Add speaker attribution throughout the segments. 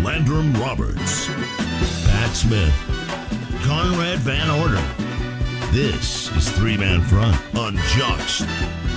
Speaker 1: Landrum Roberts, Pat Smith, Conrad Van Order. This is Three Man Front on Jocks.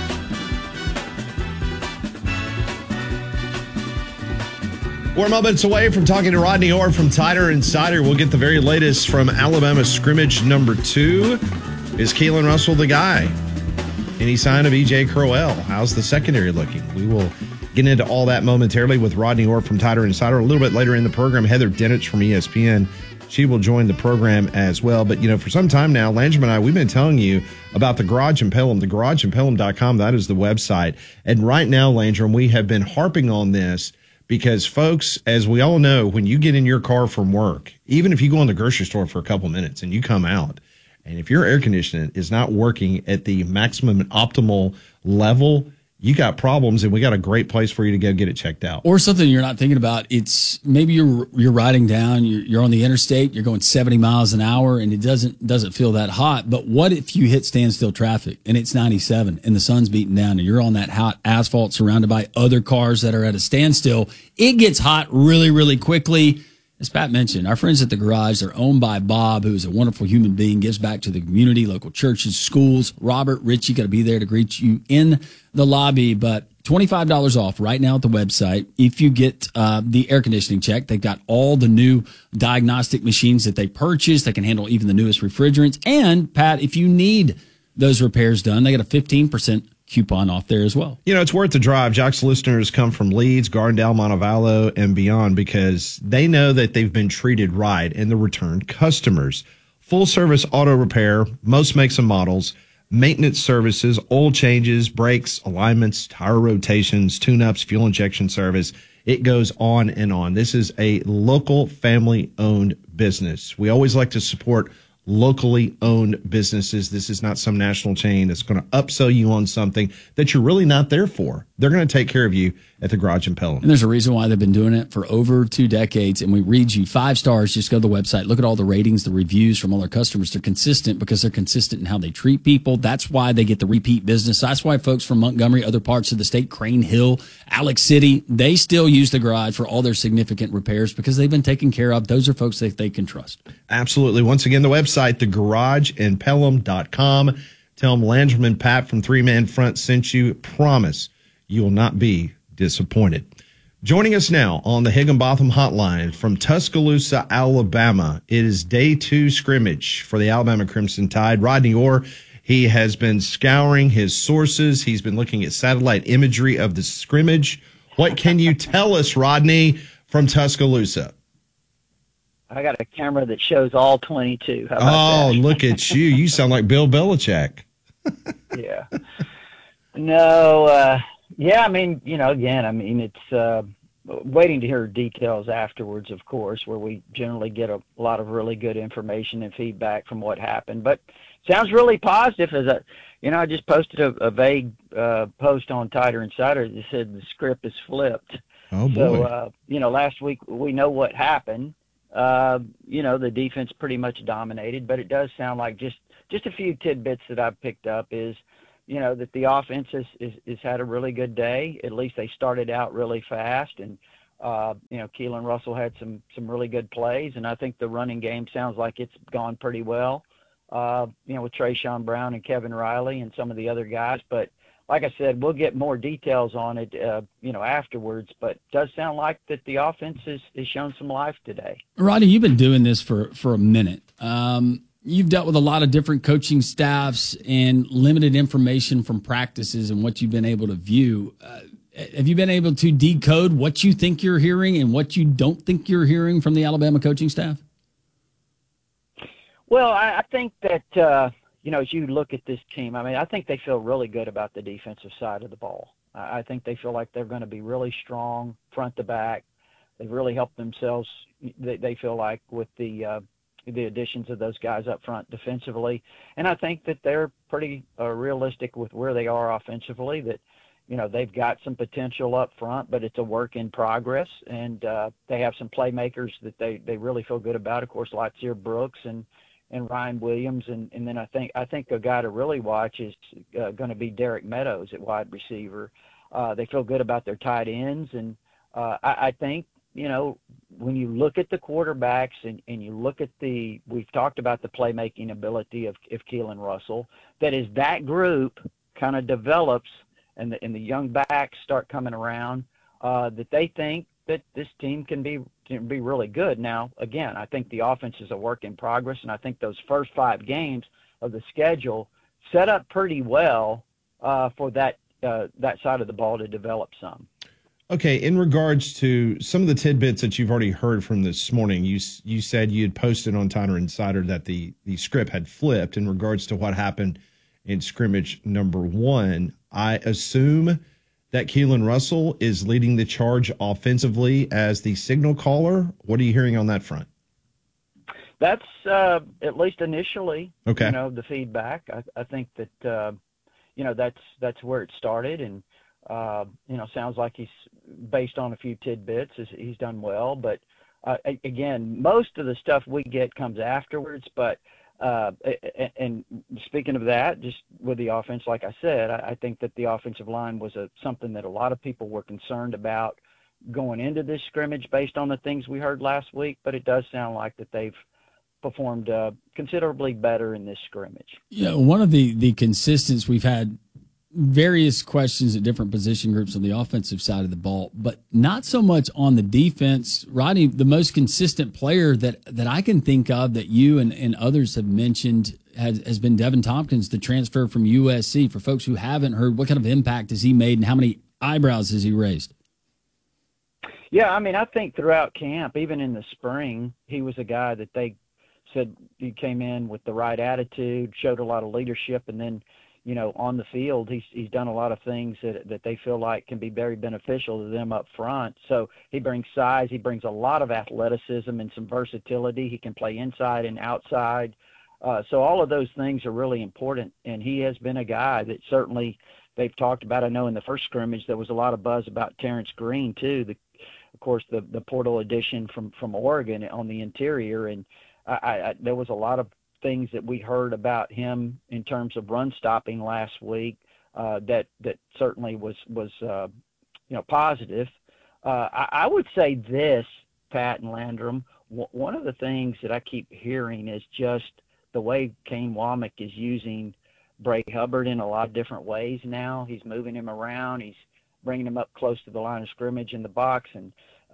Speaker 2: We're moments away from talking to Rodney Orr from Tider Insider. We'll get the very latest from Alabama scrimmage number 2. Is Keelan Russell the guy? Any sign of E.J. Crowell? How's the secondary looking? We will get into all that momentarily with Rodney Orr from Tider Insider. A little bit later in the program, Heather Dinich from ESPN. She will join the program as well. But, for some time now, Landrum and I, we've been telling you about the Garage in Pelham, thegarageandpelham.com. That is the website. And right now, Landrum, we have been harping on this because, folks, as we all know, when you get in your car from work, even if you go in the grocery store for a couple minutes and you come out, and if your air conditioning is not working at the maximum and optimal level, you got problems, and we got a great place for you to go get it checked out.
Speaker 3: Or something you're not thinking about. It's maybe you're riding down, you're on the interstate, you're going 70 miles an hour, and it doesn't feel that hot. But what if you hit standstill traffic and it's 97 and the sun's beating down and you're on that hot asphalt surrounded by other cars that are at a standstill? It gets hot really, really quickly. As Pat mentioned, our friends at the Garage, they're owned by Bob, who is a wonderful human being, gives back to the community, local churches, schools. Robert, Richie, got to be there to greet you in the lobby. But $25 off right now at the website if you get the air conditioning check. They've got all the new diagnostic machines that they purchased. They can handle even the newest refrigerants. And, Pat, if you need those repairs done, they got a 15% coupon off there as well.
Speaker 2: It's worth the drive. Jocks listeners come from Leeds, Gardendale, Montevallo, and beyond because they know that they've been treated right in the return customers. Full service auto repair, most makes and models, maintenance services, oil changes, brakes, alignments, tire rotations, tune-ups, fuel injection service. It goes on and on. This is a local family-owned business. We always like to support locally owned businesses. This is not some national chain that's going to upsell you on something that you're really not there for. They're going to take care of you at the Garage in Pelham.
Speaker 3: And there's a reason why they've been doing it for over 2 decades. And we read you 5 stars. Just go to the website. Look at all the ratings, the reviews from all their customers. They're consistent because they're consistent in how they treat people. That's why they get the repeat business. That's why folks from Montgomery, other parts of the state, Crane Hill, Alex City, they still use the Garage for all their significant repairs because they've been taken care of. Those are folks that they can trust.
Speaker 2: Absolutely. Once again, the website, thegarageandpelham.com. Tell them Landrum and Pat from Three Man Front sent you. Promise you will not be disappointed. Joining us now on the Higginbotham Hotline from Tuscaloosa, Alabama, it is day 2 scrimmage for the Alabama Crimson Tide. Rodney Orr, he has been scouring his sources. He's been looking at satellite imagery of the scrimmage. What can you tell us, Rodney, from Tuscaloosa?
Speaker 4: I got a camera that shows all 22. How about that?
Speaker 2: Look at you. You sound like Bill Belichick.
Speaker 4: Yeah. No, it's waiting to hear details afterwards, of course, where we generally get a lot of really good information and feedback from what happened. But sounds really positive. I just posted a vague post on Tider Insider that said the script is flipped.
Speaker 2: Oh, boy.
Speaker 4: So, last week we know what happened. The defense pretty much dominated, but it does sound like just a few tidbits that I've picked up is, that the offense has had a really good day. At least they started out really fast, and Keelan Russell had some really good plays, and I think the running game sounds like it's gone pretty well. With Trayshawn Brown and Kevin Riley and some of the other guys, but like I said, we'll get more details on it, afterwards. But it does sound like that the offense is shown some life today.
Speaker 3: Rodney, you've been doing this for a minute. You've dealt with a lot of different coaching staffs and limited information from practices and what you've been able to view. Have you been able to decode what you think you're hearing and what you don't think you're hearing from the Alabama coaching staff?
Speaker 4: Well, I think that, as you look at this team, I think they feel really good about the defensive side of the ball. I think they feel like they're going to be really strong front to back. They've really helped themselves, they feel like, with the additions of those guys up front defensively. And I think that they're pretty realistic with where they are offensively, that, they've got some potential up front, but it's a work in progress. And they have some playmakers that they really feel good about. Of course, Latsir Brooks and Ryan Williams. And then I think a guy to really watch is going to be Derek Meadows at wide receiver. They feel good about their tight ends. And I think, when you look at the quarterbacks and you look at we've talked about the playmaking ability of Keelan Russell, that as that group kind of develops and the young backs start coming around, that they think that this team can be really good. Now, again, I think the offense is a work in progress, and I think those first 5 games of the schedule set up pretty well for that side of the ball to develop some.
Speaker 2: Okay, in regards to some of the tidbits that you've already heard from this morning, you said you had posted on Tyler Insider that the script had flipped in regards to what happened in scrimmage number 1. I assume that Keelan Russell is leading the charge offensively as the signal caller. What are you hearing on that front?
Speaker 4: That's at least initially,
Speaker 2: okay.
Speaker 4: The feedback. I think that that's where it started, and sounds like he's, based on a few tidbits, he's done well. But again, most of the stuff we get comes afterwards. But and speaking of that, just with the offense, like I said, I think that the offensive line was something that a lot of people were concerned about going into this scrimmage based on the things we heard last week. But it does sound like that they've performed considerably better in this scrimmage.
Speaker 3: Yeah, one of the consistents, we've had various questions at different position groups on the offensive side of the ball, but not so much on the defense. Rodney, the most consistent player that I can think of that you and others have mentioned has been Devin Tompkins, the transfer from USC. For folks who haven't heard, what kind of impact has he made and how many eyebrows has he raised?
Speaker 4: Yeah, I mean, I think throughout camp, even in the spring, he was a guy that they said he came in with the right attitude, showed a lot of leadership, and then on the field, he's done a lot of things that they feel like can be very beneficial to them up front. So he brings size. He brings a lot of athleticism and some versatility. He can play inside and outside. So all of those things are really important. And he has been a guy that certainly they've talked about. I know in the first scrimmage there was a lot of buzz about Terrence Green, too. Of course, the portal addition from Oregon on the interior. And there was a lot of things that we heard about him in terms of run stopping last week that certainly was positive. I would say this, Pat and Landrum, one of the things that I keep hearing is just the way Kane Womack is using Bray Hubbard in a lot of different ways now. He's moving him around. He's bringing him up close to the line of scrimmage in the box and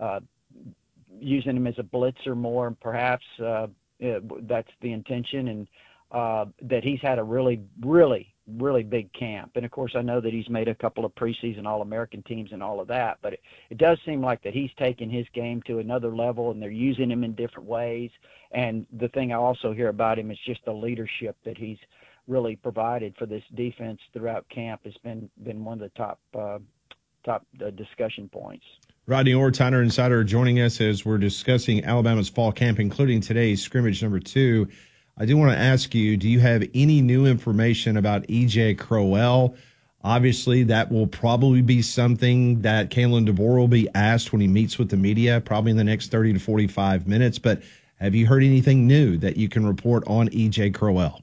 Speaker 4: using him as a blitzer more, perhaps. That's the intention, and that he's had a really, really, really big camp. And, of course, I know that he's made a couple of preseason All-American teams and all of that, but it does seem like that he's taken his game to another level, and they're using him in different ways. And the thing I also hear about him is just the leadership that he's really provided for this defense throughout camp has been one of the top discussion points.
Speaker 2: Rodney Orr, Tyler Insider, joining us as we're discussing Alabama's fall camp, including today's scrimmage number 2. I do want to ask you, do you have any new information about E.J. Crowell? Obviously, that will probably be something that Kalen DeBoer will be asked when he meets with the media, probably in the next 30 to 45 minutes. But have you heard anything new that you can report on E.J. Crowell?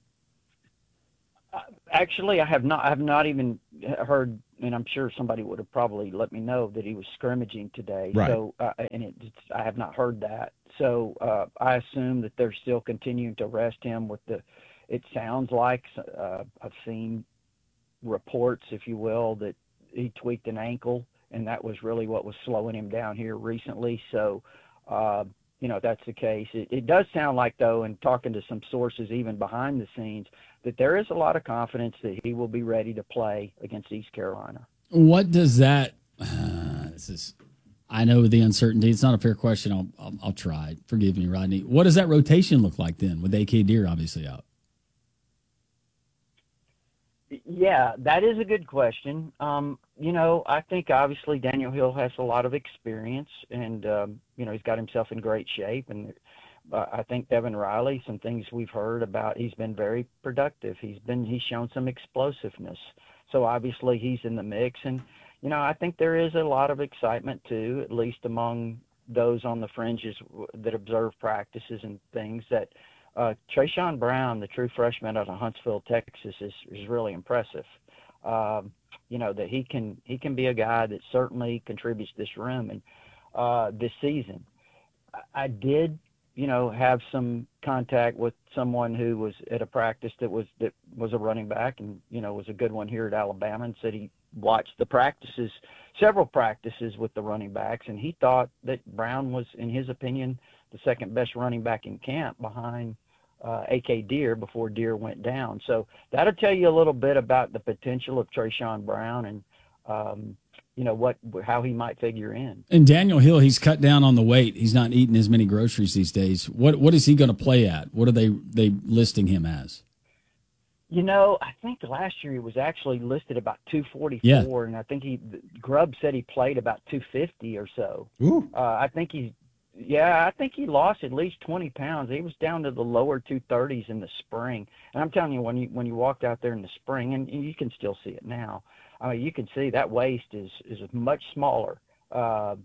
Speaker 4: Actually, I have not. I have not even heard, and I'm sure somebody would have probably let me know that he was scrimmaging today.
Speaker 2: Right.
Speaker 4: So, I have not heard that. So, I assume that they're still continuing to rest him with it sounds like I've seen reports, if you will, that he tweaked an ankle, and that was really what was slowing him down here recently. So, if that's the case, it does sound like, though, and talking to some sources even behind the scenes, that there is a lot of confidence that he will be ready to play against East Carolina.
Speaker 3: What does that I know the uncertainty. It's not a fair question. I'll try. Forgive me, Rodney. What does that rotation look like then with AK Deer obviously out?
Speaker 4: Yeah, that is a good question. I think obviously Daniel Hill has a lot of experience, and he's got himself in great shape. And I think Devin Riley, some things we've heard about, he's been very productive. He's shown some explosiveness. So obviously he's in the mix, and I think there is a lot of excitement too, at least among those on the fringes that observe practices and things, that Trayshawn Brown, the true freshman out of Huntsville, Texas, is really impressive. That he can be a guy that certainly contributes this room and this season. I did, have some contact with someone who was at a practice that was a running back and, was a good one here at Alabama, and said he watched several practices with the running backs, and he thought that Brown was, in his opinion, the second best running back in camp behind A.K. Deer before Deer went down. So that'll tell you a little bit about the potential of Trayshawn Brown and, how he might figure in.
Speaker 3: And Daniel Hill, he's cut down on the weight. He's not eating as many groceries these days. What is he going to play at? What are they listing him as?
Speaker 4: I think last year he was actually listed about 244,
Speaker 3: yeah.
Speaker 4: And I think Grubb said he played about 250 or so.
Speaker 2: Ooh.
Speaker 4: I think he lost at least 20 pounds. He was down to the lower 230s in the spring. And I'm telling you, when you walked out there in the spring, and you can still see it now, I mean, you can see that waist is much smaller. And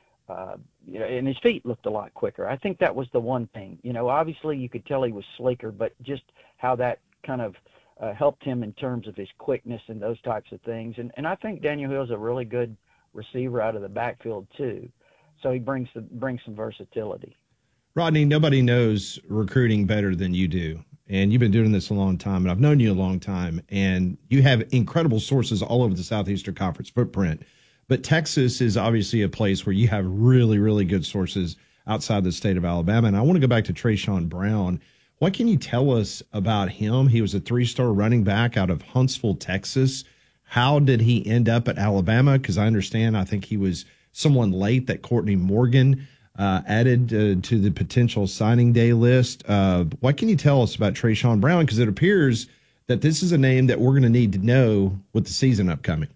Speaker 4: his feet looked a lot quicker. I think that was the one thing. Obviously you could tell he was sleeker, but just how that kind of helped him in terms of his quickness and those types of things. And I think Daniel Hill's a really good receiver out of the backfield too. So he brings some versatility.
Speaker 2: Rodney, nobody knows recruiting better than you do. And you've been doing this a long time, and I've known you a long time, and you have incredible sources all over the Southeastern Conference footprint. But Texas is obviously a place where you have really, really good sources outside the state of Alabama. And I want to go back to Trayshawn Brown. What can you tell us about him? He was a 3-star running back out of Huntsville, Texas. How did he end up at Alabama? Because I think he was someone late that Courtney Morgan added to the potential signing day list. What can you tell us about Trayshawn Brown? Because it appears that this is a name that we're going to need to know with the season upcoming.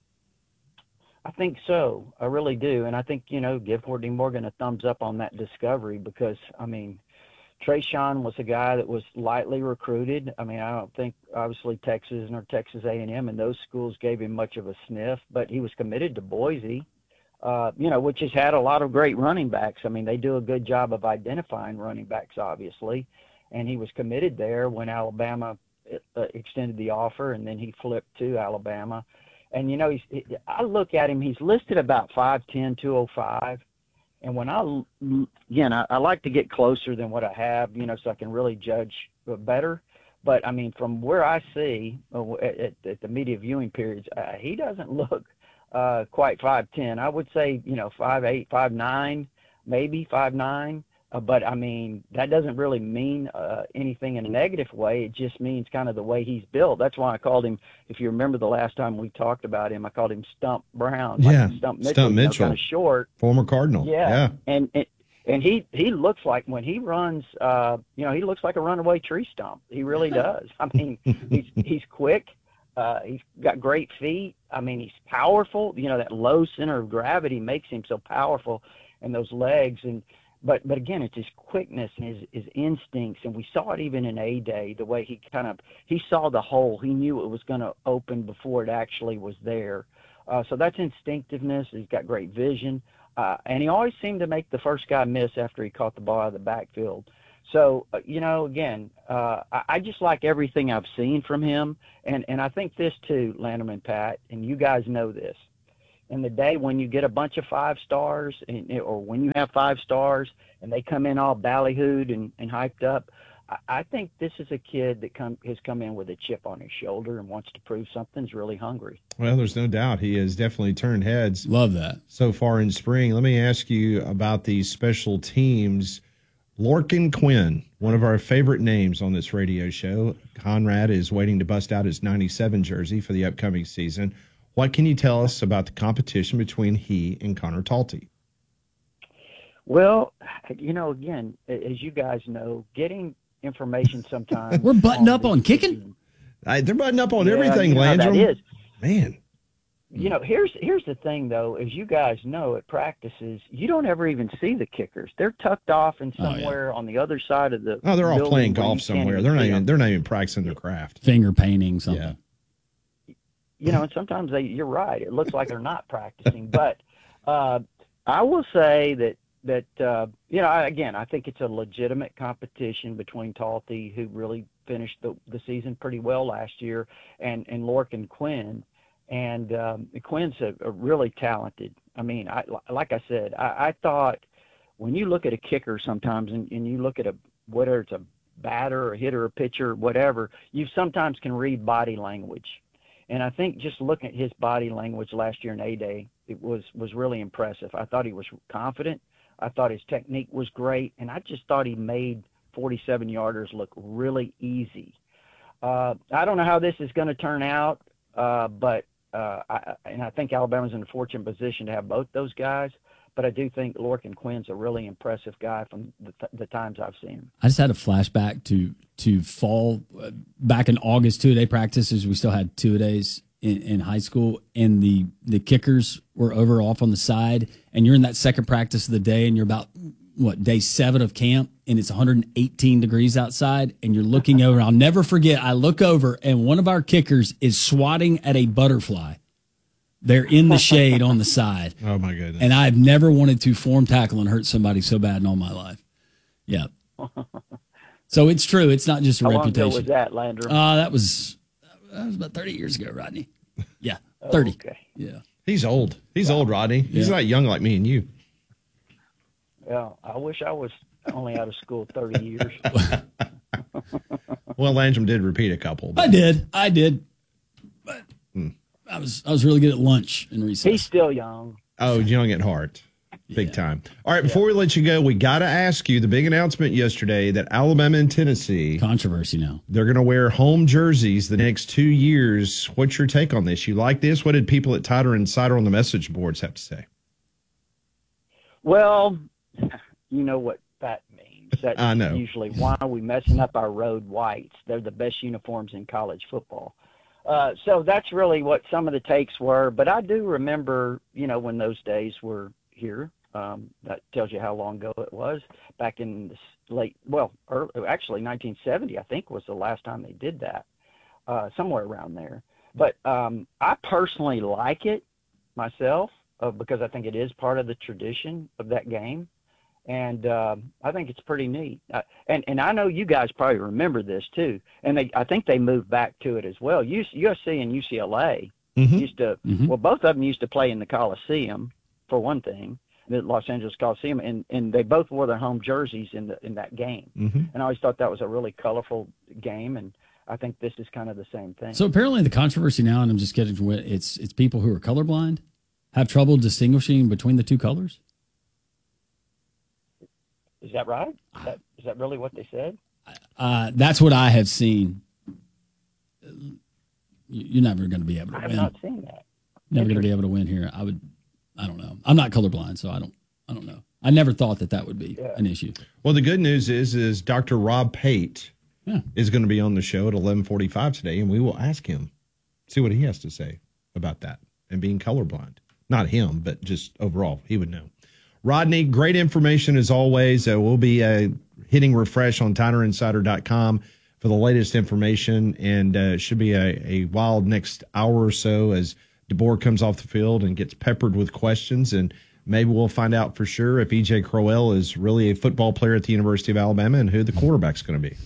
Speaker 4: I think so. I really do. And I think, give Courtney Morgan a thumbs up on that discovery because, I mean, Trayshawn was a guy that was lightly recruited. I mean, I don't think, obviously, Texas or Texas A&M and those schools gave him much of a sniff, but he was committed to Boise. Which has had a lot of great running backs. I mean, they do a good job of identifying running backs, obviously. And he was committed there when Alabama extended the offer, and then he flipped to Alabama. And, I look at him, he's listed about 5'10", 205. And when I like to get closer than what I have, so I can really judge better. But, I mean, from where I see at the media viewing periods, he doesn't look quite 5'10". I would say, 5'8", 5'9", maybe 5'9". But I mean, that doesn't really mean anything in a negative way. It just means kind of the way he's built. That's why I called him, if you remember the last time we talked about him, I called him Stump Brown.
Speaker 2: Yeah,
Speaker 4: like Stump
Speaker 2: Mitchell.
Speaker 4: Kind of short.
Speaker 2: Former Cardinal.
Speaker 4: Yeah. And he looks like when he runs, he looks like a runaway tree stump. He really does. I mean, he's quick. He's got great feet. I mean, he's powerful. That low center of gravity makes him so powerful, and those legs. But again, it's his quickness and his instincts, and we saw it even in A-Day, the way he saw the hole. He knew it was going to open before it actually was there. So that's instinctiveness. He's got great vision, and he always seemed to make the first guy miss after he caught the ball out of the backfield. So, again, I just like everything I've seen from him. And I think this too, Lanham and Pat, and you guys know this. In the day when you get a bunch of 5 stars or when you have 5 stars and they come in all ballyhooed and hyped up, I think this is a kid that has come in with a chip on his shoulder and wants to prove something's really hungry.
Speaker 2: Well, there's no doubt he has definitely turned heads.
Speaker 3: Love that.
Speaker 2: So far in spring. Let me ask you about these special teams. Lorcan Quinn, one of our favorite names on this radio show. Conrad is waiting to bust out his 97 jersey for the upcoming season. What can you tell us about the competition between he and Connor Talty?
Speaker 4: Well, again, as you guys know, getting information sometimes.
Speaker 3: We're buttoned up on kicking.
Speaker 2: They're buttoned up on everything, Landrum.
Speaker 4: That is.
Speaker 2: Man.
Speaker 4: Here's the thing, though. As you guys know, at practices, you don't ever even see the kickers. They're tucked off in somewhere on the other side of the.
Speaker 2: Oh, they're all playing golf somewhere. They're not even practicing their craft.
Speaker 3: Finger painting something.
Speaker 4: Yeah. And sometimes you're right. It looks like they're not practicing, but I will say that again, I think it's a legitimate competition between Talty, who really finished the season pretty well last year, and Lorcan Quinn. And Quinn's a really talented. I mean, like I said, I thought when you look at a kicker sometimes and you look at whether it's a batter or a hitter or pitcher or whatever, you sometimes can read body language. And I think just looking at his body language last year in A-Day, it was really impressive. I thought he was confident. I thought his technique was great. And I just thought he made 47-yarders look really easy. I don't know how this is going to turn out, but I think Alabama's in a fortunate position to have both those guys. But I do think Lorcan Quinn's a really impressive guy from the times I've seen him.
Speaker 3: I just had a flashback to fall back in August, two-a-day practices. We still had two-a-days in high school, and the kickers were over off on the side, and you're in that second practice of the day, and you're about, day 7 of camp, and it's 118 degrees outside, and you're looking over. I'll never forget, I look over, and one of our kickers is swatting at a butterfly. They're in the shade on the side.
Speaker 2: Oh, my goodness.
Speaker 3: And I've never wanted to form tackle and hurt somebody so bad in all my life. Yeah. So it's true. It's not just a reputation.
Speaker 4: How long ago was that, Landrum?
Speaker 3: That was about 30 years ago, Rodney. Yeah, 30.
Speaker 4: Oh, okay.
Speaker 3: Yeah.
Speaker 2: He's old. He's old, Rodney. He's not young like me and you.
Speaker 4: Yeah, I wish I was only out of school 30 years.
Speaker 2: Well, Landrum did repeat a couple.
Speaker 3: But I did. But I was really good at lunch and recess.
Speaker 4: He's still young.
Speaker 2: Oh, young at heart. Big time. All right, before we let you go, we got to ask you the big announcement yesterday that Alabama and Tennessee.
Speaker 3: Controversy now.
Speaker 2: They're going to wear home jerseys the next 2 years. What's your take on this? You like this? What did people at Tider Insider on the message boards have to say?
Speaker 4: Well, you know what that means. That's
Speaker 2: I know.
Speaker 4: Usually why are we messing up our road whites? They're the best uniforms in college football. So that's really what some of the takes were. But I do remember, when those days were here. That tells you how long ago it was. Back in the actually 1970, I think, was the last time they did that, somewhere around there. But I personally like it myself because I think it is part of the tradition of that game. And I think it's pretty neat. And I know you guys probably remember this, too. And I think they moved back to it as well. USC and UCLA used to well, both of them used to play in the Coliseum, for one thing, the Los Angeles Coliseum, and they both wore their home jerseys in that game. And I always thought that was a really colorful game, and I think this is kind of the same thing.
Speaker 3: So apparently the controversy now, and I'm just getting to it, it's people who are colorblind have trouble distinguishing between the two colors?
Speaker 4: Is that right? Is that really what they said?
Speaker 3: That's what I have seen. You're never going to be able to win.
Speaker 4: I have not seen that.
Speaker 3: Never going to be able to win here. I don't know. I'm not colorblind, so I don't know. I never thought that would be an issue.
Speaker 2: Well, the good news is Dr. Rob Pate is going to be on the show at 11:45 today, and we will ask him, see what he has to say about that and being colorblind. Not him, but just overall, he would know. Rodney, great information as always. We'll be hitting refresh on TiderInsider.com for the latest information, and it should be a wild next hour or so as DeBoer comes off the field and gets peppered with questions, and maybe we'll find out for sure if E.J. Crowell is really a football player at the University of Alabama and who the quarterback's going to be.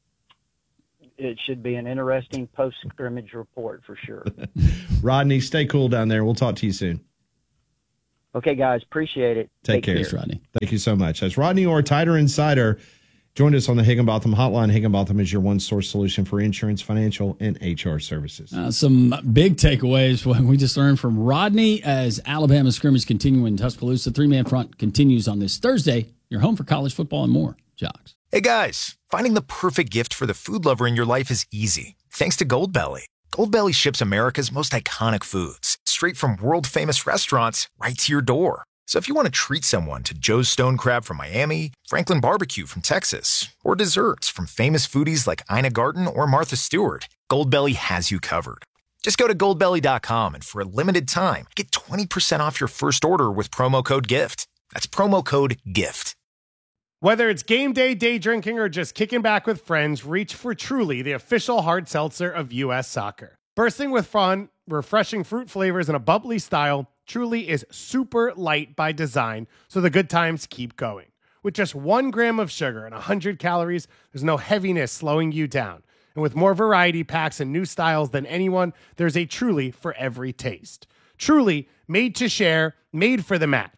Speaker 4: It should be an interesting post-scrimmage report for sure.
Speaker 2: Rodney, stay cool down there. We'll talk to you soon.
Speaker 4: Okay, guys. Appreciate it.
Speaker 2: Take care.
Speaker 3: Thanks, Rodney.
Speaker 2: Thank you so much. That's Rodney Orr, Tider Insider, joined us on the Higginbotham Hotline. Higginbotham is your one-source solution for insurance, financial, and HR services.
Speaker 3: Some big takeaways when we just learned from Rodney as Alabama scrimmage continue in Tuscaloosa. Three-man front continues on this Thursday. You're home for college football and more. Jocks.
Speaker 5: Hey, guys. Finding the perfect gift for the food lover in your life is easy. Thanks to Goldbelly. Goldbelly ships America's most iconic foods straight from world-famous restaurants right to your door. So if you want to treat someone to Joe's Stone Crab from Miami, Franklin Barbecue from Texas, or desserts from famous foodies like Ina Garten or Martha Stewart, Goldbelly has you covered. Just go to Goldbelly.com and for a limited time, get 20% off your first order with promo code GIFT. That's promo code GIFT.
Speaker 6: Whether it's game day drinking, or just kicking back with friends, reach for Truly, the official hard seltzer of U.S. Soccer. Bursting with fun, refreshing fruit flavors, and a bubbly style, Truly is super light by design, so the good times keep going. With just 1 gram of sugar and 100 calories, there's no heaviness slowing you down. And with more variety packs and new styles than anyone, there's a Truly for every taste. Truly, made to share, made for the match.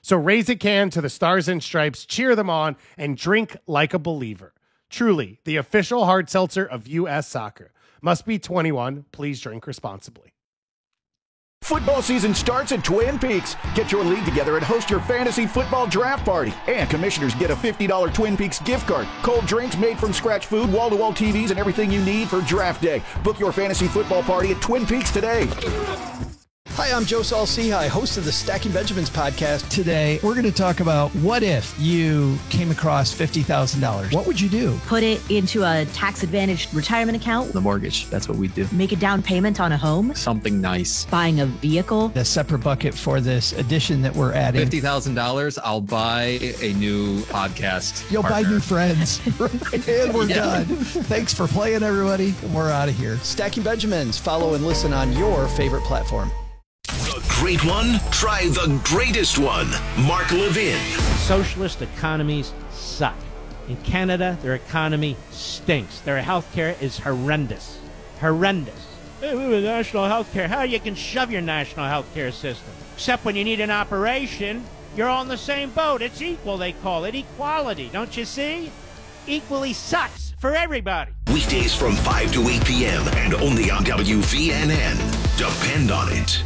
Speaker 6: So raise a can to the Stars and Stripes, cheer them on, and drink like a believer. Truly, the official hard seltzer of U.S. Soccer. Must be 21. Please drink responsibly.
Speaker 7: Football season starts at Twin Peaks. Get your league together and host your fantasy football draft party. And commissioners get a $50 Twin Peaks gift card. Cold drinks, made from scratch food, wall-to-wall TVs, and everything you need for draft day. Book your fantasy football party at Twin Peaks today.
Speaker 8: Hi, I'm Joe Saul-Sehy, host of the Stacking Benjamins podcast.
Speaker 9: Today, we're going to talk about what if you came across $50,000? What would you do?
Speaker 10: Put it into a tax-advantaged retirement account.
Speaker 11: The mortgage, that's what we do.
Speaker 10: Make a down payment on a home.
Speaker 11: Something nice.
Speaker 10: Buying a vehicle.
Speaker 9: A separate bucket for this addition that we're adding.
Speaker 11: $50,000, I'll buy a new podcast.
Speaker 9: You'll
Speaker 11: partner.
Speaker 9: buy new friends. And we're done. Thanks for playing, everybody. And we're out of here.
Speaker 8: Stacking Benjamins. Follow and listen on your favorite platform.
Speaker 1: The great one? Try the greatest one. Mark Levin.
Speaker 12: Socialist economies suck. In Canada, their economy stinks. Their healthcare is horrendous. Horrendous. Hey, we have national healthcare. How you can shove your national healthcare system? Except when you need an operation, you're all in the same boat. It's equal, they call it. Equality, don't you see? Equally sucks for everybody.
Speaker 1: Weekdays from 5 to 8 p.m. and only on WVNN. Depend on it.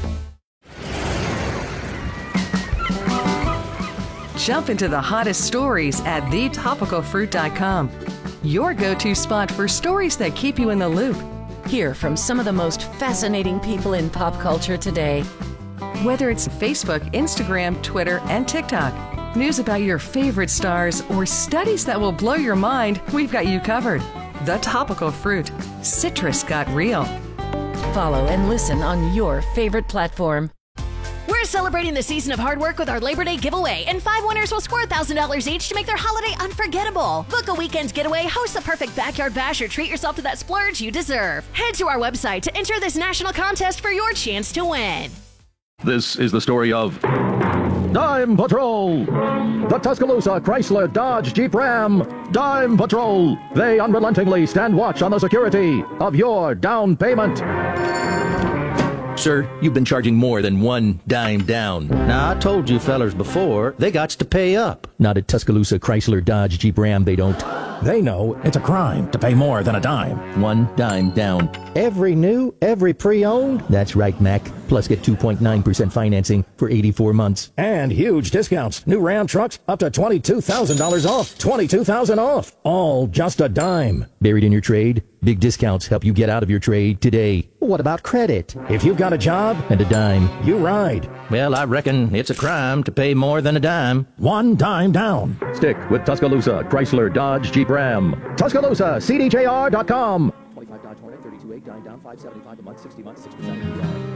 Speaker 13: Jump into the hottest stories at thetopicalfruit.com. Your go-to spot for stories that keep you in the loop. Hear from some of the most fascinating people in pop culture today. Whether it's Facebook, Instagram, Twitter, and TikTok, news about your favorite stars, or studies that will blow your mind, we've got you covered. The Topical Fruit. Citrus got real.
Speaker 14: Follow and listen on your favorite platform.
Speaker 15: We're celebrating the season of hard work with our Labor Day giveaway, and 5 winners will score $1,000 each to make their holiday unforgettable. Book a weekend getaway, host the perfect backyard bash, or treat yourself to that splurge you deserve. Head to our website to enter this national contest for your chance to win.
Speaker 16: This is the story of Dime Patrol. The Tuscaloosa Chrysler Dodge Jeep Ram Dime Patrol. They unrelentingly stand watch on the security of your down payment.
Speaker 17: Sir, you've been charging more than one dime down. Now, I told you fellers before, they gots to pay up. Not at Tuscaloosa Chrysler Dodge Jeep Ram, they don't. They know it's a crime to pay more than a dime. One dime down. Every new, every pre-owned? That's right, Mac. Plus get 2.9% financing for 84 months.
Speaker 16: And huge discounts. New Ram trucks up to $22,000 off. $22,000 off. All just a dime.
Speaker 17: Buried in your trade? Big discounts help you get out of your trade today. What about credit?
Speaker 16: If you've got a job
Speaker 17: and a dime,
Speaker 16: you ride.
Speaker 17: Well, I reckon it's a crime to pay more than a dime.
Speaker 16: One dime down. Stick with Tuscaloosa Chrysler Dodge Jeep Ram. Tuscaloosa, CDJR.com.
Speaker 18: 25 Dodge Hornet, 32.8, dime down, $575 a month, 60 months, 6% APR.